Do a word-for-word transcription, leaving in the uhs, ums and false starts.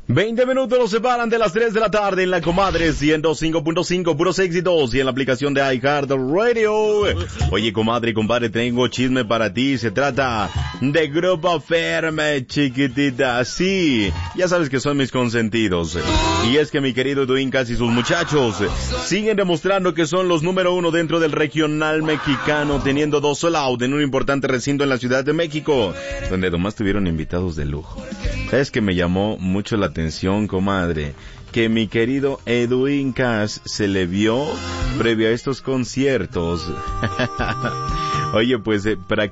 veinte minutos nos separan de las tres de la tarde en la Comadre ciento cinco punto cinco, puros éxitos, y en la aplicación de iHeartRadio. Oye, comadre y compadre, tengo chisme para ti. Se trata de Grupo Firme, chiquitita. Sí, ya sabes que son mis consentidos. Y es que mi querido Eduincas y sus muchachos siguen demostrando que son los número uno dentro del regional mexicano, teniendo dos sold out en un importante recinto en la Ciudad de México, donde además tuvieron invitados de lujo. ¿Sabes que me llamó mucho la atención, comadre? Que mi querido Eduincas se le vio previo a estos conciertos. Oye, pues eh, para